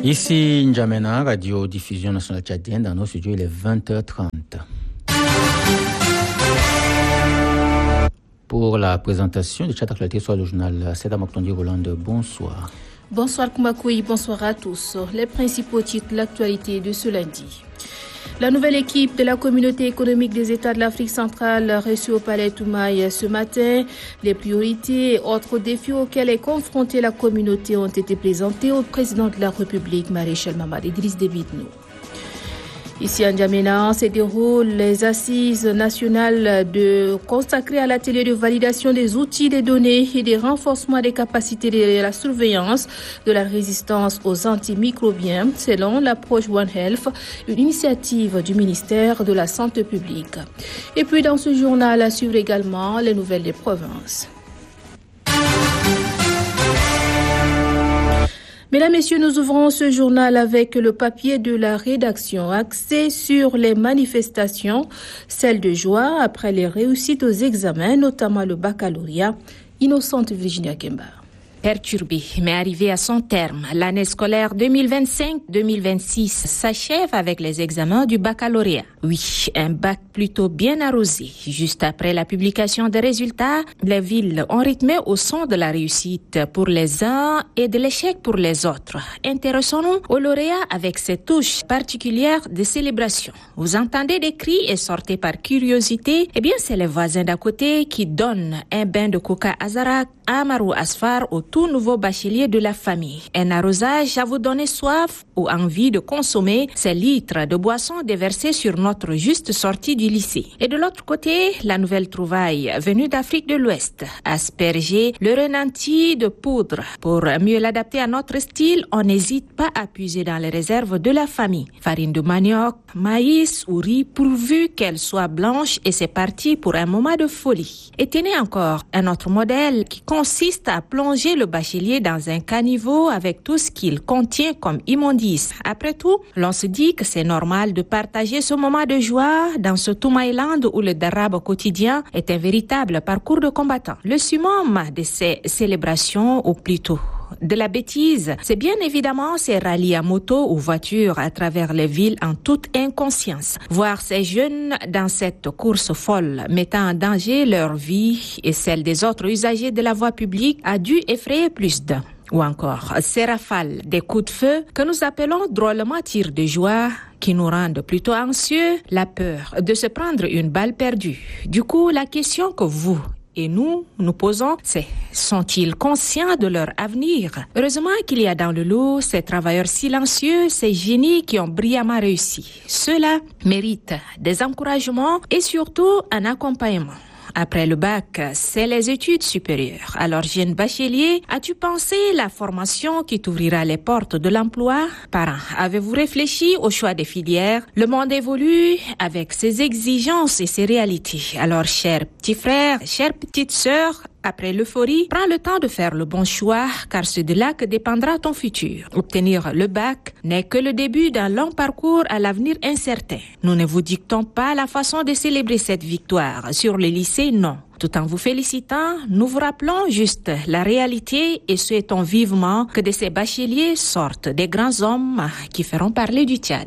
Ici N'Djamena, Radio Diffusion Nationale Tchadienne, dans nos studios, il est 20h30. Pour la présentation du Tchad Actualité sur le journal Seda Moktondi Hollande, bonsoir. Bonsoir Koumakoui, bonsoir à tous. Les principaux titres de l'actualité de ce lundi. La nouvelle équipe de la communauté économique des États de l'Afrique centrale reçue au Palais Toumaï ce matin. Les priorités et autres défis auxquels est confrontée la communauté ont été présentées au président de la République, Maréchal Mamad Idriss Déby Itno. Ici à N'Djamena, se déroulent les assises nationales consacrées à l'atelier de validation des outils des données et des renforcements des capacités de la surveillance de la résistance aux antimicrobiens, selon l'approche One Health, une initiative du ministère de la Santé publique. Et puis dans ce journal, à suivre également les nouvelles des provinces. Mesdames, Messieurs, nous ouvrons ce journal avec le papier de la rédaction axé sur les manifestations, celles de joie après les réussites aux examens, notamment le baccalauréat. Innocente Virginia Kemba. Perturbée, mais arrivée à son terme, l'année scolaire 2025-2026 s'achève avec les examens du baccalauréat. Oui, un bac plutôt bien arrosé. Juste après la publication des résultats, les villes ont rythmé au son de la réussite pour les uns et de l'échec pour les autres. Intéressons-nous au lauréat avec ses touches particulières de célébration. Vous entendez des cris et sortez par curiosité. Eh bien, c'est les voisins d'à côté qui donnent un bain de coca Azarak à Amarou Asfar au tout nouveau bachelier de la famille. Un arrosage à vous donner soif ou envie de consommer ces litres de boissons déversés sur notre juste sortie du lycée. Et de l'autre côté, la nouvelle trouvaille venue d'Afrique de l'Ouest. Asperger le renanti de poudre. Pour mieux l'adapter à notre style, on n'hésite pas à puiser dans les réserves de la famille. Farine de manioc, maïs ou riz pourvu qu'elle soit blanche et c'est parti pour un moment de folie. Et tenez encore un autre modèle qui consiste à plonger le bachelier dans un caniveau avec tout ce qu'il contient comme immondice. Après tout, l'on se dit que c'est normal de partager ce moment de joie dans ce Toumaïland où le darabe quotidien est un véritable parcours de combattant. Le summum de ces célébrations, ou plutôt de la bêtise, c'est bien évidemment ces rallyes à moto ou voiture à travers les villes en toute inconscience. Voir ces jeunes dans cette course folle mettant en danger leur vie et celle des autres usagers de la voie publique a dû effrayer plus d'un. Ou encore ces rafales des coups de feu que nous appelons drôlement tirs de joie qui nous rendent plutôt anxieux, la peur de se prendre une balle perdue. Du coup, la question que vous et nous posons, c'est: sont-ils conscients de leur avenir? Heureusement qu'il y a dans le lot ces travailleurs silencieux, ces génies qui ont brillamment réussi. Ceux-là méritent des encouragements et surtout un accompagnement. Après le bac, c'est les études supérieures. Alors, jeune bachelier, as-tu pensé la formation qui t'ouvrira les portes de l'emploi? Parents, avez-vous réfléchi au choix des filières? Le monde évolue avec ses exigences et ses réalités. Alors, chers petits frères, chères petites sœurs, après l'euphorie, prends le temps de faire le bon choix, car c'est de là que dépendra ton futur. Obtenir le bac n'est que le début d'un long parcours à l'avenir incertain. Nous ne vous dictons pas la façon de célébrer cette victoire. Sur le lycée, non. Tout en vous félicitant, nous vous rappelons juste la réalité et souhaitons vivement que de ces bacheliers sortent des grands hommes qui feront parler du Tchad.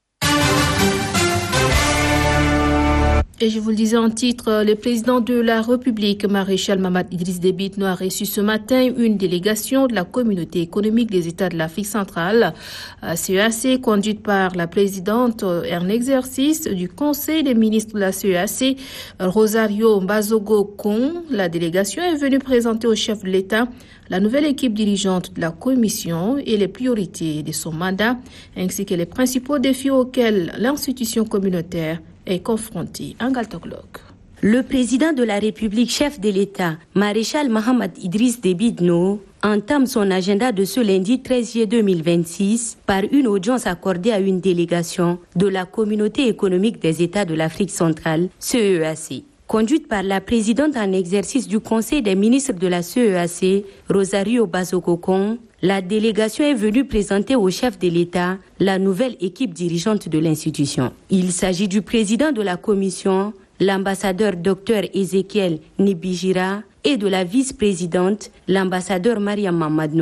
Et je vous le disais en titre, le président de la République, Maréchal Mamad Idriss Déby Itno, a reçu ce matin une délégation de la communauté économique des États de l'Afrique centrale, CEAC, conduite par la présidente en exercice du Conseil des ministres de la CEAC, Rosario Mbazogo-Kong. La délégation est venue présenter au chef de l'État la nouvelle équipe dirigeante de la commission et les priorités de son mandat, ainsi que les principaux défis auxquels l'institution communautaire est confronté. Angaltoglok. Le président de la République, chef de l'État, Maréchal Mamad Idriss Déby Itno, entame son agenda de ce lundi 13 juillet 2026 par une audience accordée à une délégation de la Communauté économique des États de l'Afrique centrale, CEAC. Conduite par la présidente en exercice du Conseil des ministres de la CEAC, Rosario Mbazogo-Kong, la délégation est venue présenter au chef de l'État la nouvelle équipe dirigeante de l'institution. Il s'agit du président de la commission, l'ambassadeur Dr Ezekiel Nibijira, et de la vice-présidente, l'ambassadeur Mariam Mamad Nour.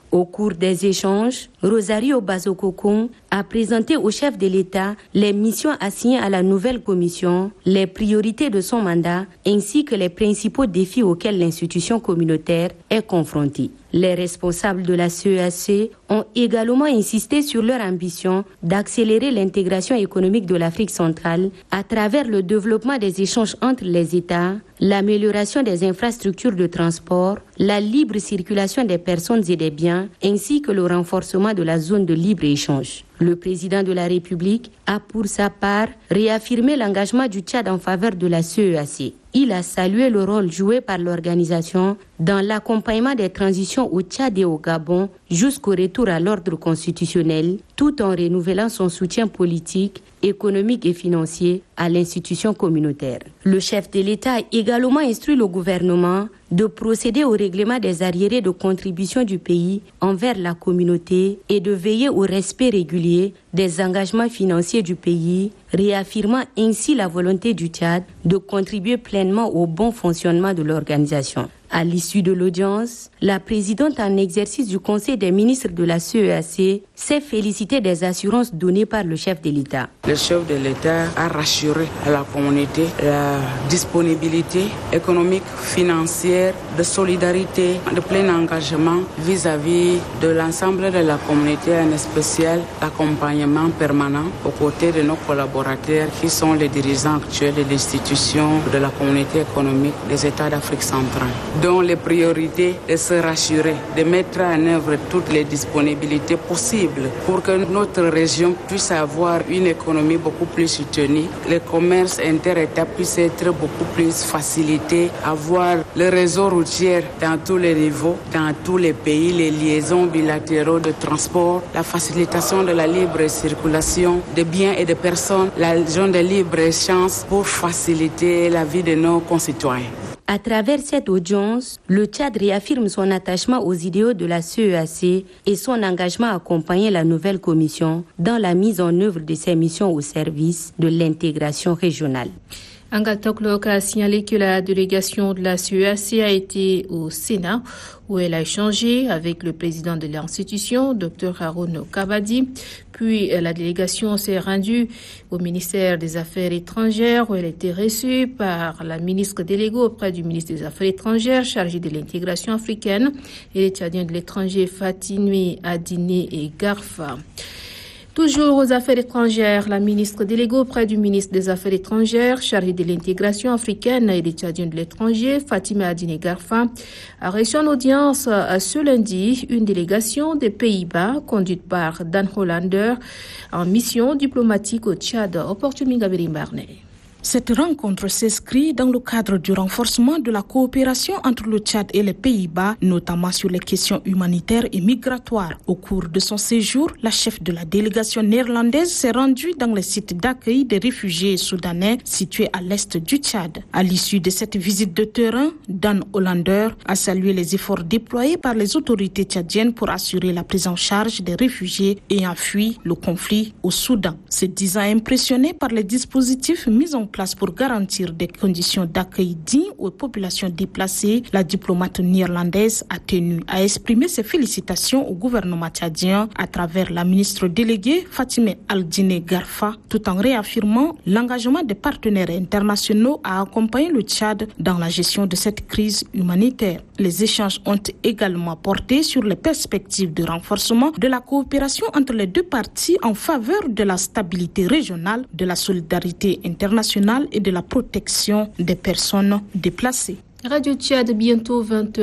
Au cours des échanges, Rosario Bazokokong a présenté au chef de l'État les missions assignées à la nouvelle commission, les priorités de son mandat ainsi que les principaux défis auxquels l'institution communautaire est confrontée. Les responsables de la CEAC ont également insisté sur leur ambition d'accélérer l'intégration économique de l'Afrique centrale à travers le développement des échanges entre les États, l'amélioration des infrastructures de transport, la libre circulation des personnes et des biens, ainsi que le renforcement de la zone de libre-échange. Le président de la République a pour sa part réaffirmé l'engagement du Tchad en faveur de la CEAC. Il a salué le rôle joué par l'organisation dans l'accompagnement des transitions au Tchad et au Gabon jusqu'au retour à l'ordre constitutionnel, tout en renouvelant son soutien politique, économique et financier à l'institution communautaire. Le chef de l'État a également instruit le gouvernement de procéder au règlement des arriérés de contribution du pays envers la communauté et de veiller au respect régulier des engagements financiers du pays, réaffirmant ainsi la volonté du Tchad de contribuer pleinement au bon fonctionnement de l'organisation. À l'issue de l'audience, la présidente en exercice du Conseil des ministres de la CEAC s'est félicitée des assurances données par le chef de l'État. Le chef de l'État a rassuré à la communauté la disponibilité économique, financière, de solidarité, de plein engagement vis-à-vis de l'ensemble de la communauté, en spécial l'accompagnement permanent aux côtés de nos collaborateurs qui sont les dirigeants actuels de l'institution de la communauté économique des États d'Afrique centrale, dont les priorités est de se rassurer, de mettre en œuvre toutes les disponibilités possibles pour que notre région puisse avoir une économie beaucoup plus soutenue, le commerce inter-État puisse être beaucoup plus facilité, avoir le réseau routier dans tous les niveaux, dans tous les pays, les liaisons bilatéraux de transport, la facilitation de la libre circulation de biens et de personnes, la zone de libre-échange pour faciliter la vie de nos concitoyens. À travers cette audience, le Tchad réaffirme son attachement aux idéaux de la CEAC et son engagement à accompagner la nouvelle commission dans la mise en œuvre de ses missions au service de l'intégration régionale. Angal Toklok a signalé que la délégation de la CEAC a été au Sénat où elle a échangé avec le président de l'institution, Dr Haroun Kabadi. Puis la délégation s'est rendue au ministère des Affaires étrangères où elle a été reçue par la ministre déléguée auprès du ministre des Affaires étrangères chargée de l'intégration africaine et les Tchadiens de l'étranger Fatinui Adine et Garfa. Toujours aux affaires étrangères, la ministre déléguée auprès du ministre des Affaires étrangères chargée de l'intégration africaine et des Tchadiens de l'étranger, Fatima Adine Garfa, a reçu en audience ce lundi une délégation des Pays-Bas conduite par Dan Hollander en mission diplomatique au Tchad. Opportunité Gabiri Barnet. Cette rencontre s'inscrit dans le cadre du renforcement de la coopération entre le Tchad et les Pays-Bas, notamment sur les questions humanitaires et migratoires. Au cours de son séjour, la chef de la délégation néerlandaise s'est rendue dans les sites d'accueil des réfugiés soudanais situés à l'est du Tchad. À l'issue de cette visite de terrain, Dan Hollander a salué les efforts déployés par les autorités tchadiennes pour assurer la prise en charge des réfugiés ayant fui le conflit au Soudan. Se disant impressionné par les dispositifs mis en place pour garantir des conditions d'accueil dignes aux populations déplacées, la diplomate néerlandaise a tenu à exprimer ses félicitations au gouvernement tchadien à travers la ministre déléguée Fatima Adine Garfa, tout en réaffirmant l'engagement des partenaires internationaux à accompagner le Tchad dans la gestion de cette crise humanitaire. Les échanges ont également porté sur les perspectives de renforcement de la coopération entre les deux parties en faveur de la stabilité régionale, de la solidarité internationale et de la protection des personnes déplacées. Radio Tchad, bientôt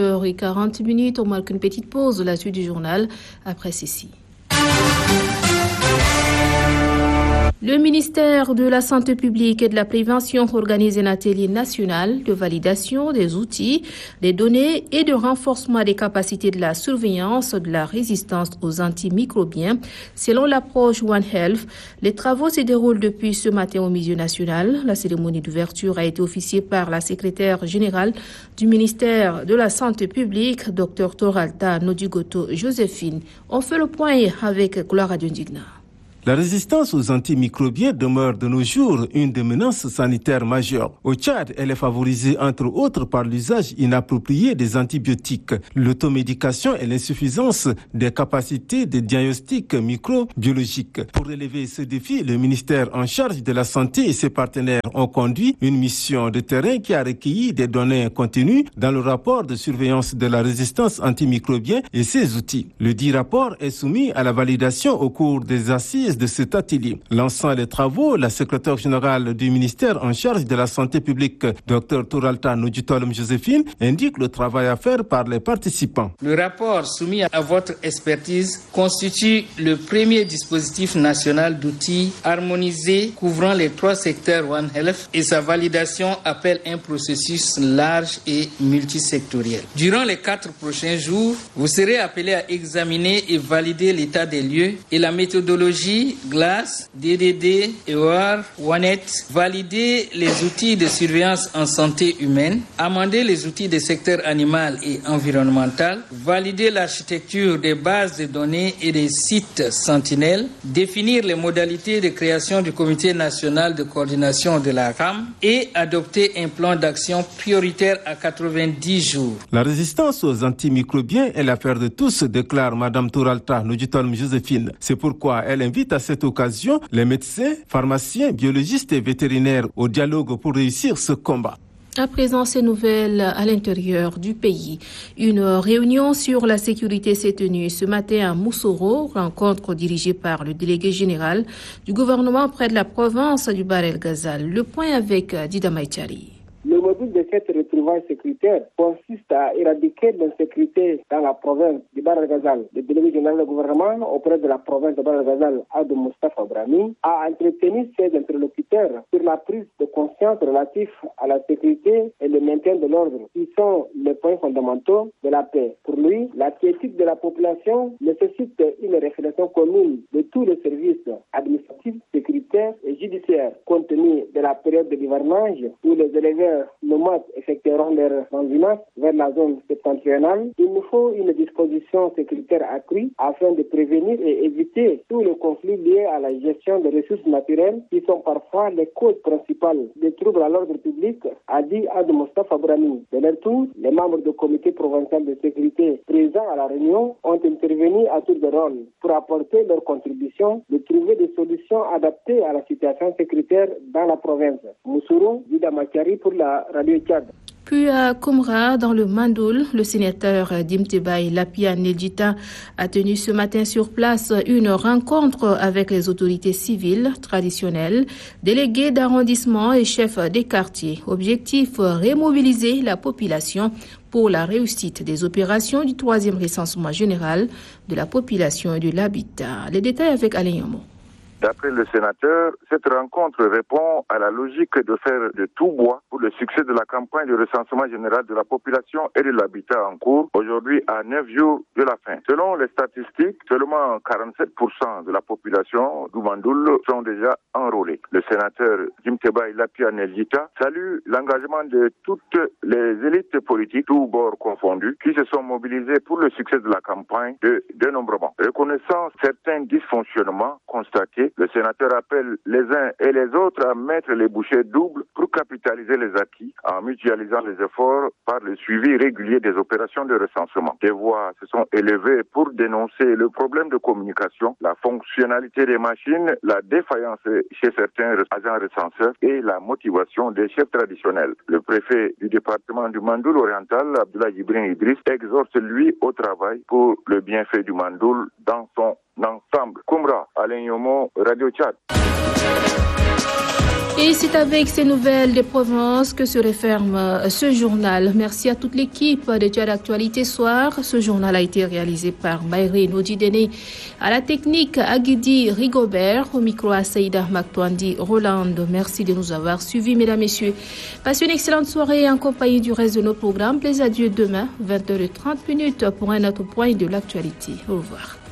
20h40. On marque une petite pause de la suite du journal après ceci. Le ministère de la Santé publique et de la Prévention organise un atelier national de validation des outils, des données et de renforcement des capacités de la surveillance de la résistance aux antimicrobiens. Selon l'approche One Health, les travaux se déroulent depuis ce matin au Musée national. La cérémonie d'ouverture a été officiée par la secrétaire générale du ministère de la Santé publique, Dr Toralta Nodigoto Joséphine. On fait le point avec Gloire Adjondigna. La résistance aux antimicrobiens demeure de nos jours une des menaces sanitaires majeures. Au Tchad, elle est favorisée entre autres par l'usage inapproprié des antibiotiques, l'automédication et l'insuffisance des capacités de diagnostic microbiologique. Pour relever ce défi, le ministère en charge de la santé et ses partenaires ont conduit une mission de terrain qui a recueilli des données contenues dans le rapport de surveillance de la résistance antimicrobienne et ses outils. Le dit rapport est soumis à la validation au cours des assises de cet atelier. Lançant les travaux, la secrétaire générale du ministère en charge de la santé publique, Dr Touralta Nodjitolom Joséphine, indique le travail à faire par les participants. Le rapport soumis à votre expertise constitue le premier dispositif national d'outils harmonisés couvrant les 3 secteurs One Health et sa validation appelle un processus large et multisectoriel. Durant les 4 prochains jours, vous serez appelés à examiner et valider l'état des lieux et la méthodologie GLAS, DDD, EOR, OneNet, valider les outils de surveillance en santé humaine, amender les outils des secteurs animal et environnemental, valider l'architecture des bases de données et des sites sentinelles, définir les modalités de création du comité national de coordination de la RAM et adopter un plan d'action prioritaire à 90 jours. La résistance aux antimicrobiens est l'affaire de tous, déclare Mme Touralta Nodjitolom Joséphine. C'est pourquoi elle invite à cette occasion les médecins, pharmaciens, biologistes et vétérinaires au dialogue pour réussir ce combat. À présent, ces nouvelles à l'intérieur du pays. Une réunion sur la sécurité s'est tenue ce matin à Moussoro, rencontre dirigée par le délégué général du gouvernement près de la province du Bahr El Ghazal. Le point avec Dida Maïchari. Le module de cette retrouvaille sécuritaire consiste à éradiquer l'insécurité dans la province du Bahr El Ghazal. Le délégué général du gouvernement auprès de la province du Bahr El Ghazal, Adou Moustapha Brahmi, a entretenu ses interlocuteurs sur la prise de conscience relative à la sécurité et le maintien de l'ordre, qui sont les points fondamentaux de la paix. Pour lui, la quiétude de la population nécessite une réflexion commune de tous les services administratifs, sécuritaires et judiciaires, compte tenu de la période de l'hivernage où les éleveurs nomades effectueront leur transhumance vers la zone septentrionale. Il nous faut une disposition sécuritaire accrue afin de prévenir et éviter tous les conflits liés à la gestion des ressources naturelles qui sont parfois les causes principales des troubles à l'ordre public, a dit Adou Moustapha Brahmi. De leur tour, les membres du comité provincial de sécurité présents à la réunion ont intervenu à tour de rôle pour apporter leur contribution de trouver des solutions adaptées à la situation sécuritaire dans la province. Moussoro, Dida Makiari pour la Radio Tchad. Puis à Koumra, dans le Mandoul, le sénateur Dimtebaï Lapia Neljita a tenu ce matin sur place une rencontre avec les autorités civiles traditionnelles, délégués d'arrondissement et chefs des quartiers. Objectif, remobiliser la population pour la réussite des opérations du 3e recensement général de la population et de l'habitat. Les détails avec Alain Yomo. D'après le sénateur, cette rencontre répond à la logique de faire de tout bois pour le succès de la campagne de recensement général de la population et de l'habitat en cours, aujourd'hui à 9 jours de la fin. Selon les statistiques, seulement 47% de la population du Mandoul sont déjà enrôlés. Le sénateur Dimtebaï Lapia Neljita salue l'engagement de toutes les élites politiques, tous bords confondus, qui se sont mobilisés pour le succès de la campagne de dénombrement. Reconnaissant certains dysfonctionnements constatés, le sénateur appelle les uns et les autres à mettre les bouchées doubles pour capitaliser les acquis en mutualisant les efforts par le suivi régulier des opérations de recensement. Des voix se sont élevées pour dénoncer le problème de communication, la fonctionnalité des machines, la défaillance chez certains agents recenseurs et la motivation des chefs traditionnels. Le préfet du département du Mandoul oriental, Abdoulaye Ibrin Idriss, exhorte lui au travail pour le bienfait du Mandoul dans son ensemble. Koumra, Alain Yomo, Radio Tchad. Et c'est avec ces nouvelles des provinces que se referme ce journal. Merci à toute l'équipe de Tchad Actualité Soir. Ce journal a été réalisé par Maïri Nodidene. À la technique, Aguidi Rigobert. Au micro, à Saïda Maktouandi Roland. Merci de nous avoir suivis, mesdames, messieurs. Passez une excellente soirée en compagnie du reste de nos programmes. Plaisir à Dieu demain, 20h30 pour un autre point de l'actualité. Au revoir.